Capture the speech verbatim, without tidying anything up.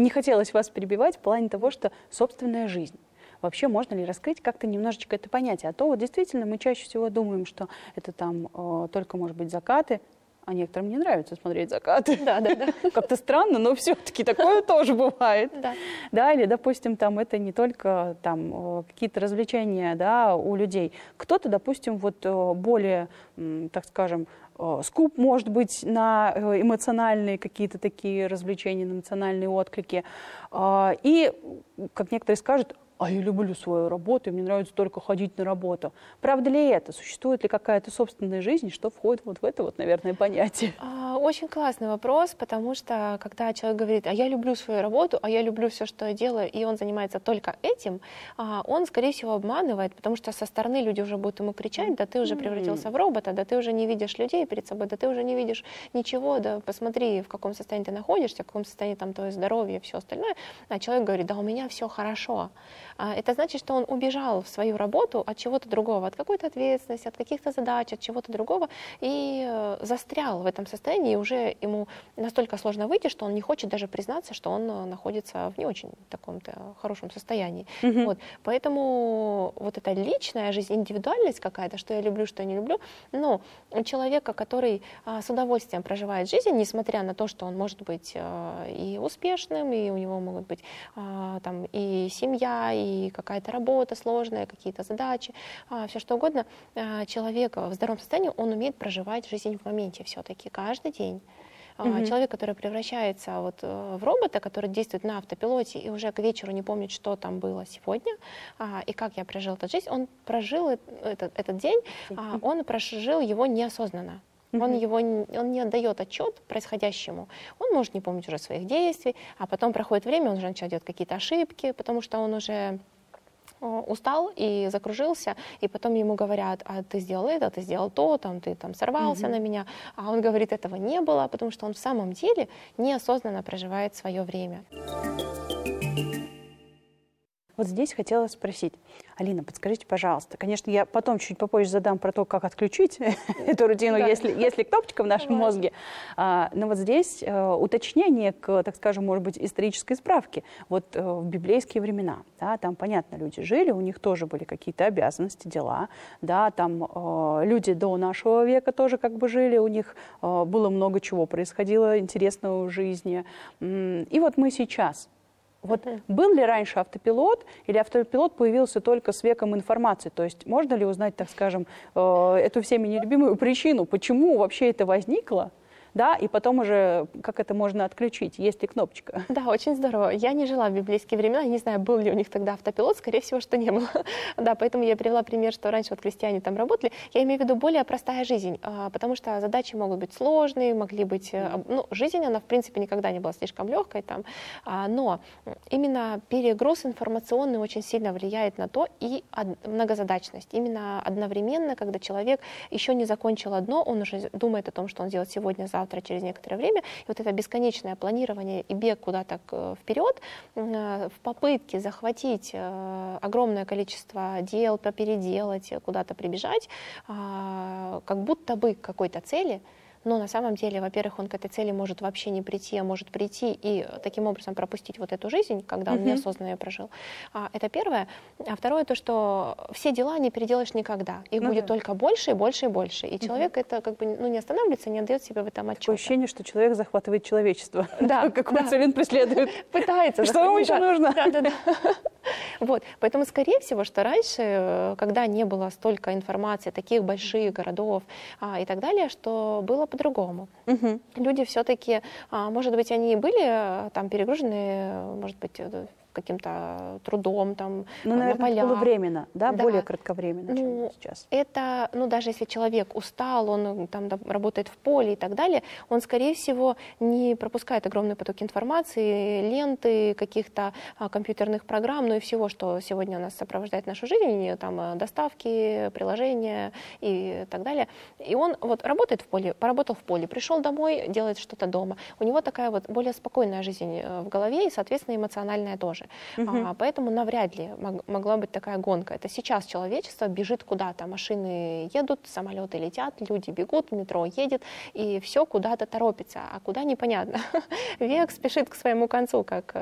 не хотелось вас перебивать в плане того, что собственная жизнь. Вообще можно ли раскрыть как-то немножечко это понятие? А то вот действительно мы чаще всего думаем, что это там э, только, может быть, закаты, а некоторым не нравится смотреть закаты. Да, да, да. Как-то странно, но все-таки такое тоже бывает. Да. Да, или, допустим, там это не только там какие-то развлечения, да, у людей. Кто-то, допустим, вот более, так скажем, скуп, может быть, на эмоциональные какие-то такие развлечения, на эмоциональные отклики. И, как некоторые скажут, а я люблю свою работу, и мне нравится только ходить на работу. Правда ли это? Существует ли какая-то собственная жизнь? Что входит вот в это, вот, наверное, понятие? Очень классный вопрос, потому что когда человек говорит, а я люблю свою работу, а я люблю все, что я делаю, и он занимается только этим, он, скорее всего, обманывает, потому что со стороны люди уже будут ему кричать, да ты уже превратился в робота, да ты уже не видишь людей перед собой, да ты уже не видишь ничего, да посмотри, в каком состоянии ты находишься, в каком состоянии там твое здоровье и все остальное. А человек говорит, да у меня все хорошо. Это значит, что он убежал в свою работу от чего-то другого, от какой-то ответственности, от каких-то задач, от чего-то другого, и застрял в этом состоянии, и уже ему настолько сложно выйти, что он не хочет даже признаться, что он находится в не очень таком-то хорошем состоянии. Mm-hmm. Вот. Поэтому вот эта личная жизнь, индивидуальность какая-то, что я люблю, что я не люблю, но у человека, который а, с удовольствием проживает жизнь, несмотря на то, что он может быть а, и успешным, и у него могут быть а, там, и семья, и какая-то работа сложная, какие-то задачи, а, все что угодно, а, человек в здоровом состоянии, он умеет проживать жизнь в моменте все-таки, каждый день. Mm-hmm. Человек, который превращается вот в робота, который действует на автопилоте и уже к вечеру не помнит, что там было сегодня и как я прожил эту жизнь, он прожил этот, этот день, mm-hmm. он прожил его неосознанно. Mm-hmm. Он, его, он не отдает отчет происходящему. Он может не помнить уже своих действий, а потом проходит время, он уже начинает делать какие-то ошибки, потому что он уже устал и закружился, и потом ему говорят, а ты сделал это, ты сделал то, там, ты там сорвался mm-hmm. на меня, а он говорит, этого не было, потому что он в самом деле неосознанно проживает свое время. Вот здесь хотела спросить, Алина, подскажите, пожалуйста, конечно, я потом чуть попозже задам про то, как отключить эту рутину, да. если, если кнопочка в нашем Давай. мозге, а, но вот здесь а, уточнение к, так скажем, может быть, исторической справке. Вот а, в библейские времена, да, там, понятно, люди жили, у них тоже были какие-то обязанности, дела, да, там а, люди до нашего века тоже как бы жили, у них а, было много чего происходило интересного в жизни, и вот мы сейчас. Вот uh-huh. был ли раньше автопилот, или автопилот появился только с веком информации? То есть можно ли узнать, так скажем, э, эту всеми нелюбимую причину, почему вообще это возникло? Да, и потом уже, как это можно отключить, есть ли кнопочка? Да, очень здорово. Я не жила в библейские времена, не знаю, был ли у них тогда автопилот, скорее всего, что не было. Да, поэтому я привела пример, что раньше вот крестьяне там работали. Я имею в виду более простая жизнь, потому что задачи могут быть сложные, могли быть... Ну, жизнь, она, в принципе, никогда не была слишком легкой там, но именно перегруз информационный очень сильно влияет на то и многозадачность. Именно одновременно, когда человек еще не закончил одно, он уже думает о том, что он делает сегодня, завтра, через некоторое время. И вот это бесконечное планирование и бег куда-то вперед в попытке захватить огромное количество дел, переделать, куда-то прибежать, как будто бы к какой-то цели, но на самом деле, во-первых, он к этой цели может вообще не прийти, а может прийти и таким образом пропустить вот эту жизнь, когда он uh-huh. неосознанно ее прожил. А, это первое. А второе, то, что все дела не переделаешь никогда. Их ну, будет да. только больше и больше и больше. И uh-huh. человек это как бы ну, не останавливается, не отдает себе в этом отчета. Такое ощущение, что человек захватывает человечество. Да. Какую цель он преследует. Пытается. Что ему еще нужно? Да, да, да. Вот. Поэтому, скорее всего, что раньше, когда не было столько информации, таких больших городов а, и так далее, что было по-другому. Угу. Люди все-таки, а, может быть, они были там перегружены, может быть, каким-то трудом там, ну, наверное, на полях. Это было временно, да, да. более кратковременно, ну, чем сейчас. Это, ну, даже если человек устал, он там работает в поле и так далее, он, скорее всего, не пропускает огромный поток информации, ленты, каких-то а, компьютерных программ, ну и всего, что сегодня у нас сопровождает нашу жизнь, там доставки, приложения и так далее. И он вот работает в поле, поработал в поле, пришел домой, делает что-то дома. У него такая вот более спокойная жизнь в голове и, соответственно, эмоциональная тоже. Uh-huh. А, поэтому навряд ли мог, могла быть такая гонка. Это сейчас человечество бежит куда-то. Машины едут, самолеты летят, люди бегут, метро едет, и все куда-то торопится. А куда непонятно. Век спешит к своему концу, как